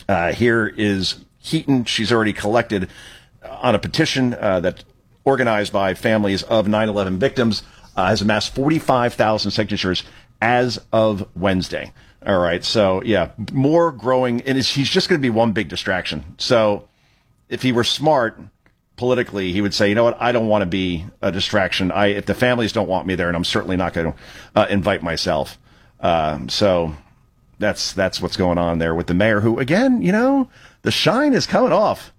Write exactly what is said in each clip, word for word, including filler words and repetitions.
Uh, here is Heaton. She's already collected on a petition uh, that organized by families of nine eleven victims, uh, has amassed forty-five thousand signatures as of Wednesday. All right. So, yeah, more growing. And it's, he's just going to be one big distraction. So if he were smart politically, he would say, you know what, I don't want to be a distraction. I, if the families don't want me there, and I'm certainly not going to uh, invite myself. Um, so that's that's what's going on there with the mayor, who, again, you know, the shine is coming off.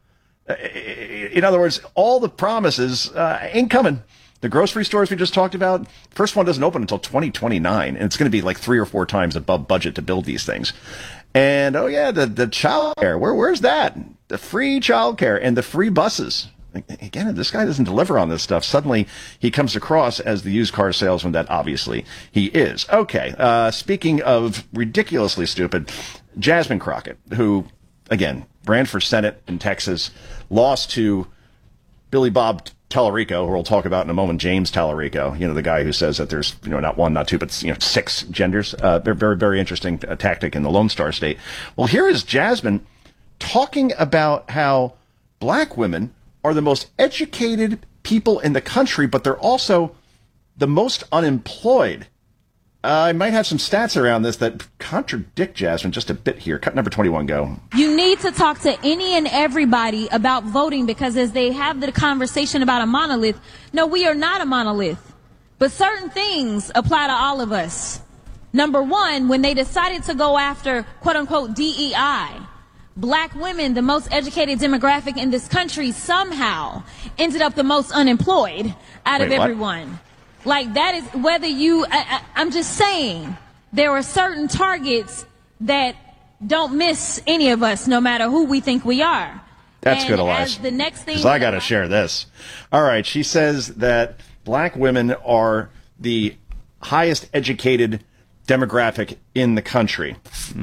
In other words, all the promises uh, ain't coming. The grocery stores we just talked about, first one doesn't open until twenty twenty-nine, and it's going to be like three or four times above budget to build these things. And, oh, yeah, the, the child care, where, where's that? The free child care and the free buses. Again, this guy doesn't deliver on this stuff. Suddenly, he comes across as the used car salesman that obviously he is. Okay, uh, speaking of ridiculously stupid, Jasmine Crockett, who, again, ran for Senate in Texas, lost to Billy Bob Tallarico, who we'll talk about in a moment, James Tallarico, you know, the guy who says that there's, you know, not one, not two, but, you know, six genders. Uh, very, very, very interesting uh, tactic in the Lone Star State. Well, here is Jasmine talking about how black women are the most educated people in the country, but they're also the most unemployed. Uh, I might have some stats around this that contradict Jasmine just a bit here. Cut number twenty-one, go. You need to talk to any and everybody about voting, because as they have the conversation about a monolith, no, we are not a monolith. But certain things apply to all of us. Number one, when they decided to go after, quote unquote, D E I, black women, the most educated demographic in this country, somehow ended up the most unemployed out Wait, of everyone. What? Like, that is, whether you, I, I, I'm just saying, there are certain targets that don't miss any of us, no matter who we think we are. That's and good, Elias. The next thing, because I got to share this. All right, she says that black women are the highest educated demographic in the country.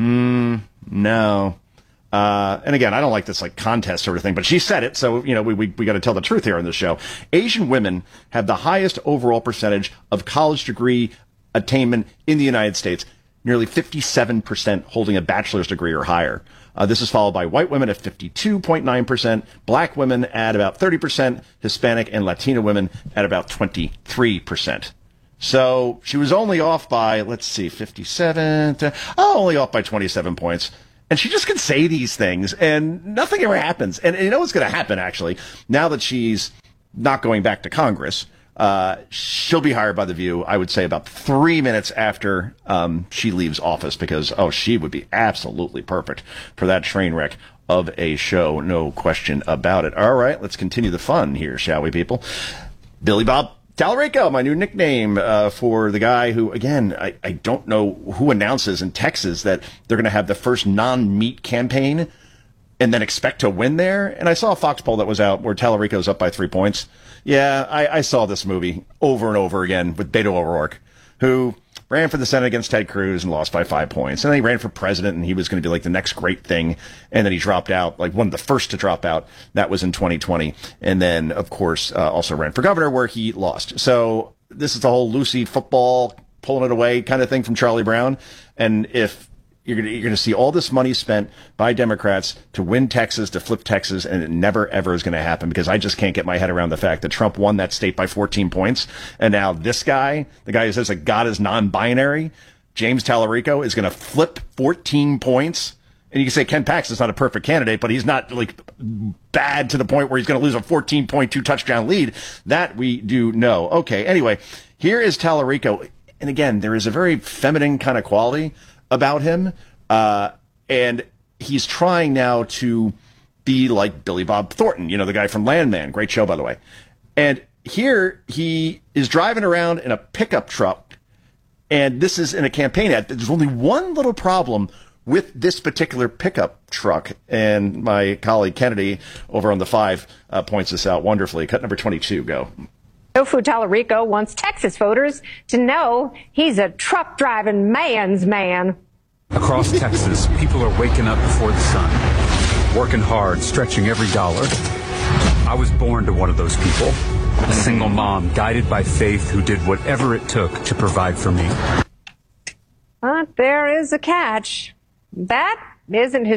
Mm, no. Uh, and again, I don't like this like contest sort of thing, but she said it, so you know we we, we got to tell the truth here on this show. Asian women have the highest overall percentage of college degree attainment in the United States, nearly fifty-seven percent holding a bachelor's degree or higher. Uh, this is followed by white women at fifty-two point nine percent, black women at about thirty percent, Hispanic and Latina women at about twenty-three percent. So she was only off by, let's see, fifty-seven, to, oh, only off by twenty-seven points. And she just can say these things, and nothing ever happens. And, and you know what's going to happen, actually? Now that she's not going back to Congress, uh, she'll be hired by The View, I would say, about three minutes after um, she leaves office, because, oh, she would be absolutely perfect for that train wreck of a show, no question about it. All right, let's continue the fun here, shall we, people? Billy Bob Tallarico, my new nickname uh, for the guy who, again, I, I don't know who announces in Texas that they're going to have the first non-meat campaign and then expect to win there. And I saw a Fox poll that was out where Tallarico's up by three points. Yeah, I, I saw this movie over and over again with Beto O'Rourke, who ran for the Senate against Ted Cruz and lost by five points. And then he ran for president, and he was going to be like the next great thing. And then he dropped out, like one of the first to drop out. That was in twenty twenty. And then, of course, uh, also ran for governor, where he lost. So this is the whole Lucy football, pulling it away kind of thing from Charlie Brown. And if you're going to, you're going to see all this money spent by Democrats to win Texas, to flip Texas, and it never, ever is going to happen, because I just can't get my head around the fact that Trump won that state by fourteen points. And now this guy, the guy who says that God is non-binary, James Tallarico, is going to flip fourteen points. And you can say Ken Paxton's is not a perfect candidate, but he's not like bad to the point where he's going to lose a fourteen point two touchdown lead. That we do know. Okay, anyway, here is Tallarico. And again, there is a very feminine kind of quality about him, uh, and he's trying now to be like Billy Bob Thornton, you know, the guy from Landman. Great show, by the way. And here he is driving around in a pickup truck, and this is in a campaign ad. There's only one little problem with this particular pickup truck, and my colleague Kennedy over on the Five uh, points this out wonderfully. Cut number twenty-two, go. Tofu Tallarico wants Texas voters to know he's a truck-driving man's man. Across Texas, people are waking up before the sun, working hard, stretching every dollar. I was born to one of those people, a single mom guided by faith who did whatever it took to provide for me. But there is a catch. That isn't his